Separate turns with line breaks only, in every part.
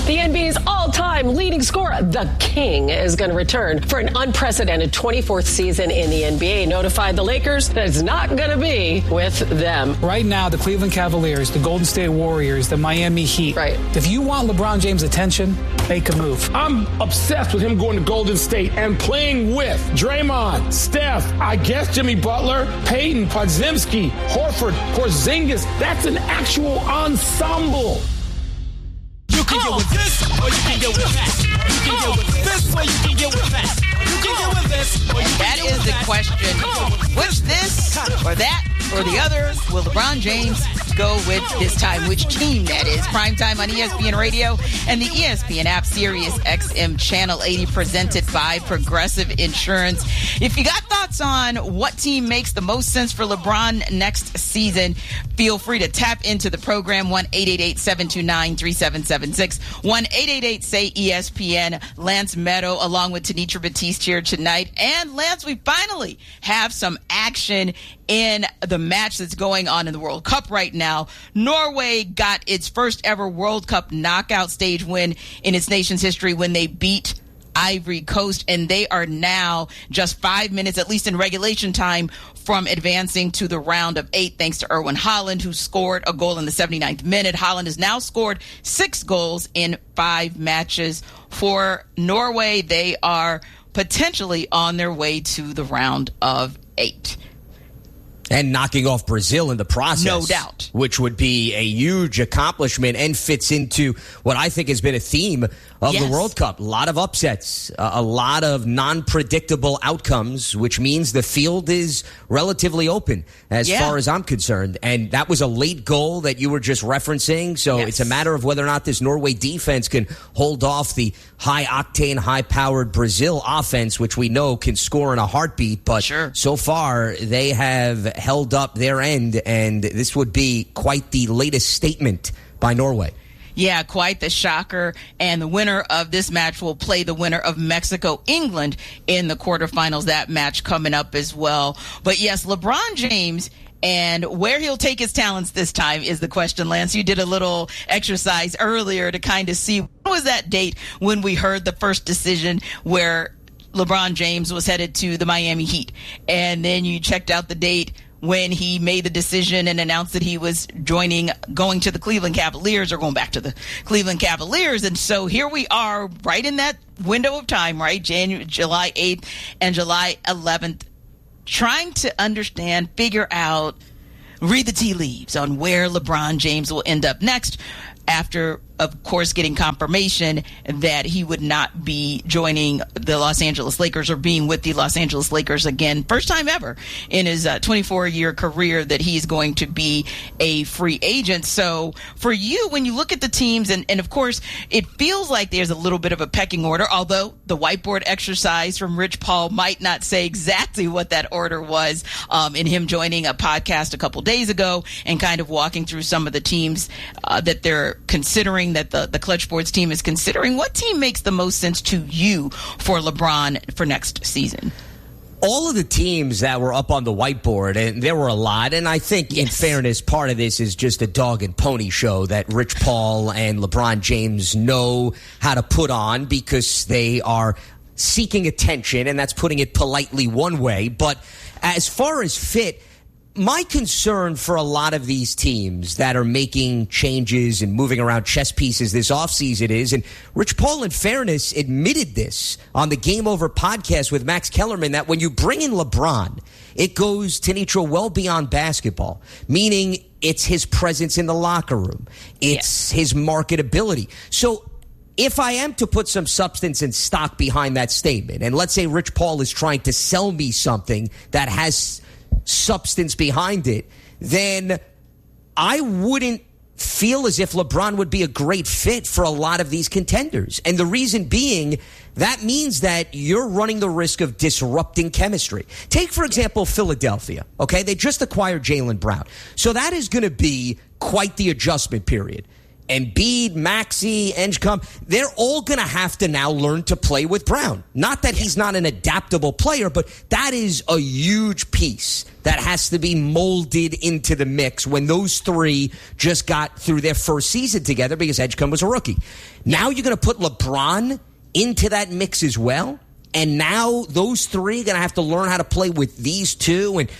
The NBA's all-time leading scorer, the King, is going to return for an unprecedented 24th season in the NBA. Notified the Lakers that it's not going to be with them.
Right now, the Cleveland Cavaliers, the Golden State Warriors, the Miami Heat.
Right.
If you want LeBron James' attention, make a move.
I'm obsessed with him going to Golden State and playing with Draymond, Steph, I guess Jimmy Butler, Peyton, Podziemski, Horford, Porzingis. That's an actual ensemble.
You can get with this, or you can get with that. You can get with this, or you can get with that. You can get with this, or you can
that
get with that.
That is the question. Which this, or that, or the other? Will LeBron James go with this time? Which team, that is? Primetime on ESPN Radio and the ESPN app, Sirius XM Channel 80, presented by Progressive Insurance. If you got thoughts on what team makes the most sense for LeBron next season, feel free to tap into the program, 1-888-729-3776, 1-888-SAY-ESPN. Lance Meadow, along with Tenitra Batiste here tonight. And Lance, we finally have some action in the match that's going on in the World Cup right now. Norway got its first ever World Cup knockout stage win in its nation's history when they beat Ivory Coast, and they are now just 5 minutes, at least in regulation time, from advancing to the round of 8, thanks to Erwin Haaland, who scored a goal in the 79th minute. Haaland has now scored 6 goals in 5 matches for Norway. They are potentially on their way to the round of 8.
And knocking off Brazil in the process.
No doubt.
Which would be a huge accomplishment and fits into what I think has been a theme of the World Cup. A lot of upsets, a lot of non-predictable outcomes, which means the field is relatively open as far as I'm concerned. And that was a late goal that you were just referencing. So it's a matter of whether or not this Norway defense can hold off the high-octane, high-powered Brazil offense, which we know can score in a heartbeat. But so far, they have held up their end, and this would be quite the latest statement by Norway.
Yeah, quite the shocker. And the winner of this match will play the winner of Mexico-England in the quarterfinals. That match coming up as well. But yes, LeBron James, and where he'll take his talents this time is the question, Lance. You did a little exercise earlier to kind of see what was that date when we heard the first decision where LeBron James was headed to the Miami Heat. And then you checked out the date when he made the decision and announced that he was going to the Cleveland Cavaliers, or going back to the Cleveland Cavaliers. And so here we are right in that window of time, right? July 8th and July 11th, trying to understand, figure out, read the tea leaves on where LeBron James will end up next, after, of course, getting confirmation that he would not be joining the Los Angeles Lakers or being with the Los Angeles Lakers again. First time ever in his 24-year career that he's going to be a free agent. So for you, when you look at the teams, and of course, it feels like there's a little bit of a pecking order, although the whiteboard exercise from Rich Paul might not say exactly what that order was, in him joining a podcast a couple days ago and kind of walking through some of the teams that they're considering, that the Clutch Sports team is considering. What team makes the most sense to you for LeBron for next season?
All of the teams that were up on the whiteboard, and there were a lot, and I think, in fairness, part of this is just a dog and pony show that Rich Paul and LeBron James know how to put on, because they are seeking attention, and that's putting it politely one way. But as far as fit, my concern for a lot of these teams that are making changes and moving around chess pieces this offseason is, and Rich Paul, in fairness, admitted this on the Game Over podcast with Max Kellerman, that when you bring in LeBron, it goes, Tenitra, well beyond basketball, meaning it's his presence in the locker room. It's his marketability. So if I am to put some substance and stock behind that statement, and let's say Rich Paul is trying to sell me something that has substance behind it, then I wouldn't feel as if LeBron would be a great fit for a lot of these contenders. And the reason being, that means that you're running the risk of disrupting chemistry. Take, for example, Philadelphia. Okay, they just acquired Jaylen Brown. So that is going to be quite the adjustment period. Embiid, Maxey, Edgecombe, they're all going to have to now learn to play with Brown. Not that he's not an adaptable player, but that is a huge piece that has to be molded into the mix when those three just got through their first season together because Edgecombe was a rookie. Now you're going to put LeBron into that mix as well, and now those three are going to have to learn how to play with these two. And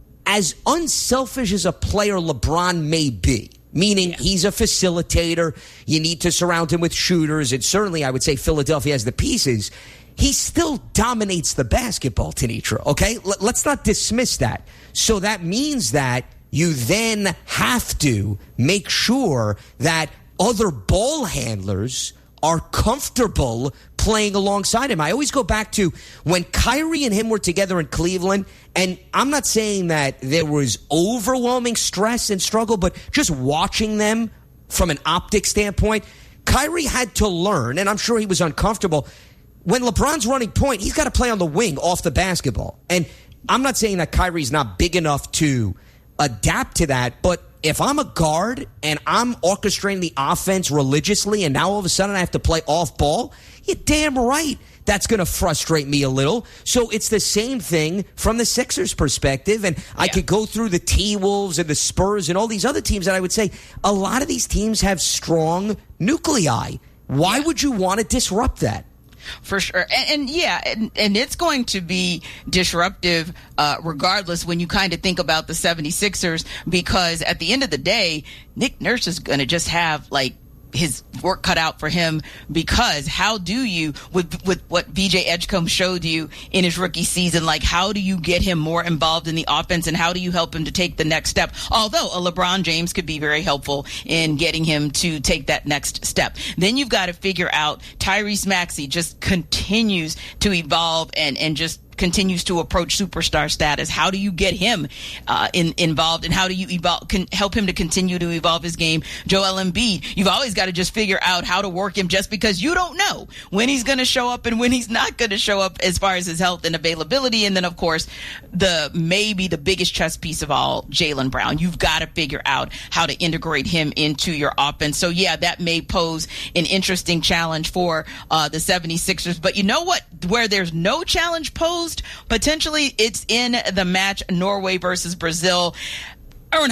as unselfish as a player LeBron may be, meaning he's a facilitator, you need to surround him with shooters, and certainly I would say Philadelphia has the pieces, he still dominates the basketball, Tenitra, okay? Let's not dismiss that. So that means that you then have to make sure that other ball handlers are comfortable playing alongside him. I always go back to when Kyrie and him were together in Cleveland, and I'm not saying that there was overwhelming stress and struggle, but just watching them from an optics standpoint, Kyrie had to learn, and I'm sure he was uncomfortable. When LeBron's running point, he's got to play on the wing off the basketball. And I'm not saying that Kyrie's not big enough to adapt to that, but if I'm a guard and I'm orchestrating the offense religiously and now all of a sudden I have to play off ball, you're damn right that's going to frustrate me a little. So it's the same thing from the Sixers perspective. And I could go through the T-Wolves and the Spurs and all these other teams that I would say a lot of these teams have strong nuclei. Why would you want to disrupt that?
For sure. And it's going to be disruptive regardless when you kind of think about the 76ers, because at the end of the day, Nick Nurse is going to just have like his work cut out for him, because how do you, with what VJ Edgecombe showed you in his rookie season, like how do you get him more involved in the offense and how do you help him to take the next step? Although a LeBron James could be very helpful in getting him to take that next step. Then you've got to figure out Tyrese Maxey just continues to evolve and just continues to approach superstar status. How do you get him involved, and how do you help him to continue to evolve his game? Joel Embiid, you've always got to just figure out how to work him, just because you don't know when he's going to show up and when he's not going to show up as far as his health and availability. And then, of course, maybe the biggest chess piece of all, Jaylen Brown. You've got to figure out how to integrate him into your offense. So, yeah, that may pose an interesting challenge for the 76ers. But you know what? Where there's no challenge posed, potentially it's in the match Norway versus Brazil. Erling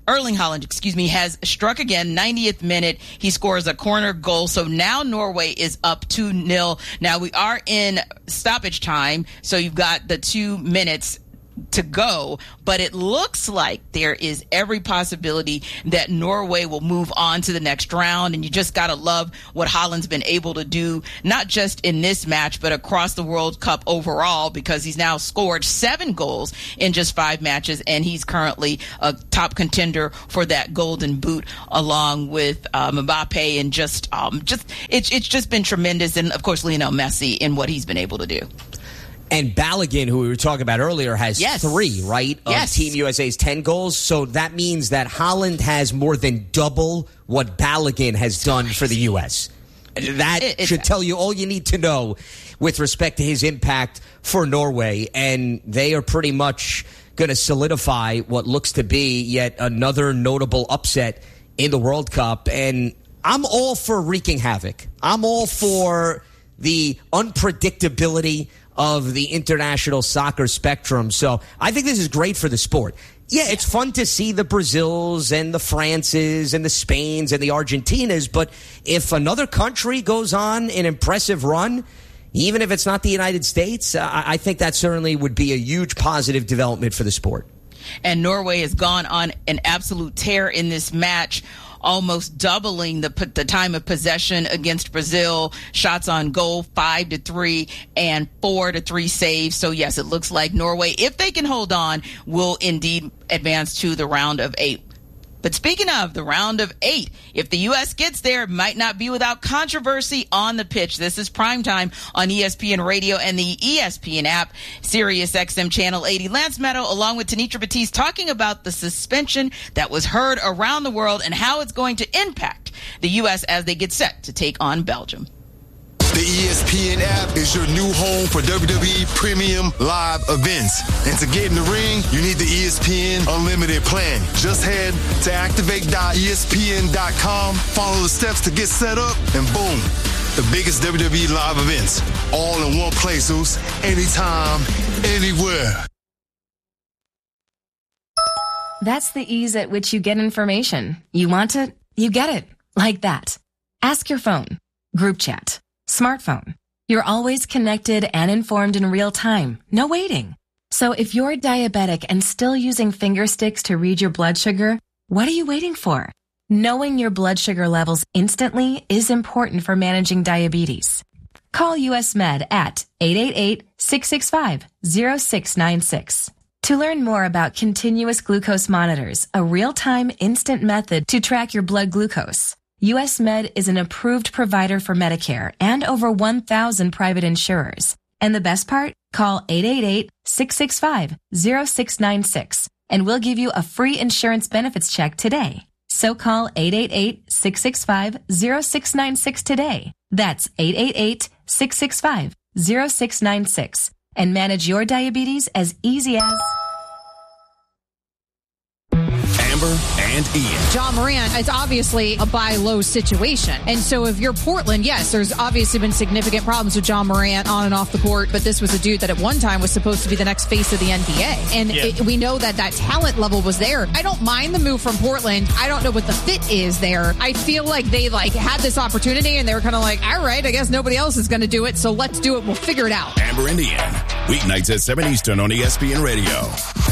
Haaland, has struck again, 90th minute. He scores a corner goal. So now Norway is up 2-0. Now we are in stoppage time, so you've got the 2 minutes to go, but it looks like there is every possibility that Norway will move on to the next round. And you just got to love what Haaland's been able to do, not just in this match, but across the World Cup overall, because he's now scored 7 goals in just 5 matches. And he's currently a top contender for that Golden Boot along with Mbappe. And it's just been tremendous. And of course, Lionel Messi in what he's been able to do.
And Balogun, who we were talking about earlier, has 3, right? Of Team USA's 10 goals. So that means that Haaland has more than double what Balogun has done for the U.S. That should tell you all you need to know with respect to his impact for Norway. And they are pretty much going to solidify what looks to be yet another notable upset in the World Cup. And I'm all for wreaking havoc. I'm all for the unpredictability of the international soccer spectrum. So I think this is great for the sport. Yeah, it's fun to see the Brazils and the Frances and the Spains and the Argentinas, but if another country goes on an impressive run, even if it's not the United States, I think that certainly would be a huge positive development for the sport.
And Norway has gone on an absolute tear in this match, almost doubling the time of possession against Brazil, shots on goal 5-3 and 4-3 saves. So yes, it looks like Norway, if they can hold on, will indeed advance to the round of 8. But speaking of the round of 8, if the U.S. gets there, it might not be without controversy on the pitch. This is Primetime on ESPN Radio and the ESPN app, Sirius XM Channel 80. Lance Meadow, along with Tenitra Batiste, talking about the suspension that was heard around the world and how it's going to impact the U.S. as they get set to take on Belgium.
The ESPN app is your new home for WWE Premium Live events. And to get in the ring, you need the ESPN Unlimited plan. Just head to activate.espn.com, follow the steps to get set up, and boom, the biggest WWE live events, all in one place, Zeus, anytime, anywhere.
That's the ease at which you get information. You want it, you get it. Like that. Ask your phone. Group chat. Smartphone. You're always connected and informed in real time. No waiting. So if you're diabetic and still using finger sticks to read your blood sugar, what are you waiting for? Knowing your blood sugar levels instantly is important for managing diabetes. Call US Med at 888-665-0696. To learn more about continuous glucose monitors, a real-time instant method to track your blood glucose, US Med is an approved provider for Medicare and over 1,000 private insurers. And the best part? Call 888-665-0696 and we'll give you a free insurance benefits check today. So call 888-665-0696 today. That's 888-665-0696 and manage your diabetes as easy as
Amber and Ian.
Ja Morant, it's obviously a buy low situation. And so if you're Portland, yes, there's obviously been significant problems with Ja Morant on and off the court, but this was a dude that at one time was supposed to be the next face of the NBA. And we know that talent level was there. I don't mind the move from Portland. I don't know what the fit is there. I feel like they had this opportunity and they were kind of like, all right, I guess nobody else is going to do it, so let's do it. We'll figure it out.
Amber and Ian, weeknights at 7 Eastern on ESPN Radio.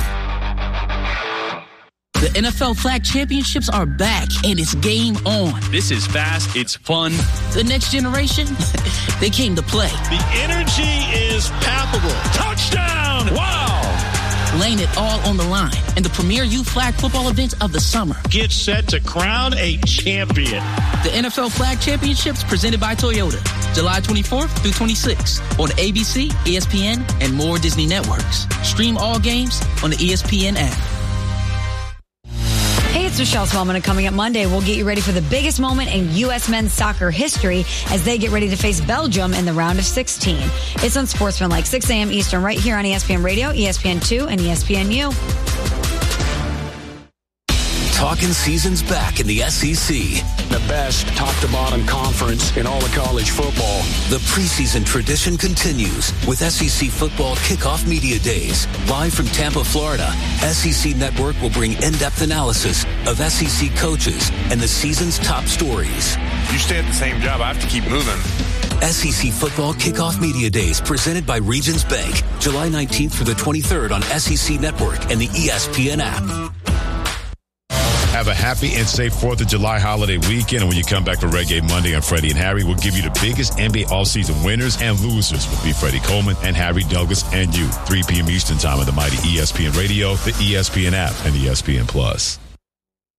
The NFL Flag Championships are back, and it's game on.
This is fast. It's fun.
The next generation, they came to play.
The energy is palpable. Touchdown! Wow!
Laying it all on the line in the premier youth flag football event of the summer.
Get set to crown a champion.
The NFL Flag Championships presented by Toyota, July 24th through 26th on ABC, ESPN, and more Disney networks. Stream all games on the ESPN app.
Hey, it's Michelle Smallman, and coming up Monday, we'll get you ready for the biggest moment in U.S. men's soccer history as they get ready to face Belgium in the round of 16. It's on Sportsmanlike, 6 a.m. Eastern, right here on ESPN Radio, ESPN2, and ESPNU.
Talking season's back in the SEC.
The best top-to-bottom conference in all of college football.
The preseason tradition continues with SEC Football Kickoff Media Days. Live from Tampa, Florida, SEC Network will bring in-depth analysis of SEC coaches and the season's top stories.
You stay at the same job, I have to keep moving.
SEC Football Kickoff Media Days presented by Regions Bank. July 19th through the 23rd on SEC Network and the ESPN app.
Have a happy and safe 4th of July holiday weekend. And when you come back for Reggae Monday on Freddie and Harry, we'll give you the biggest NBA offseason winners and losers. Will be Freddie Coleman and Harry Douglas and you. 3 p.m. Eastern time on the mighty ESPN Radio, the ESPN app, and ESPN Plus.